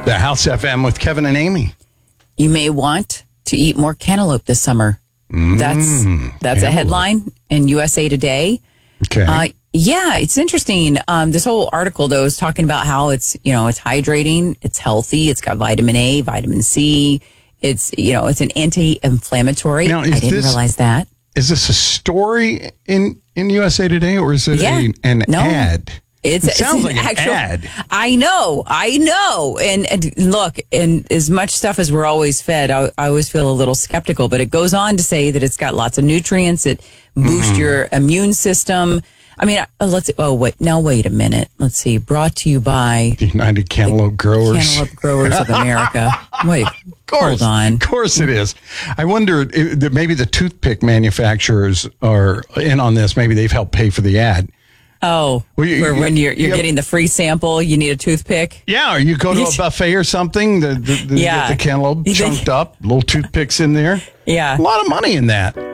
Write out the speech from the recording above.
The House FM with Kevin and Amy. You may want to eat more cantaloupe this summer. That's a headline in USA Today. Okay. Yeah, it's interesting. This whole article, though, is talking about how it's hydrating, it's healthy, it's got vitamin A, vitamin C. It's an anti-inflammatory. Now, I didn't realize that. Is this a story in USA Today, or is it an ad? It sounds like an actual ad. I know. And look, and as much stuff as we're always fed, I always feel a little skeptical. But it goes on to say that it's got lots of nutrients. It boosts your immune system. I mean, wait a minute. Let's see. Brought to you by the United Cantaloupe Growers. Cantaloupe Growers of America. Wait, hold on. Of course it is. I wonder if maybe the toothpick manufacturers are in on this. Maybe they've helped pay for the ad. Oh, when you're getting the free sample, you need a toothpick? Yeah, or you go to a buffet or something, you get the cantaloupe chunked up, little toothpicks in there. Yeah. A lot of money in that.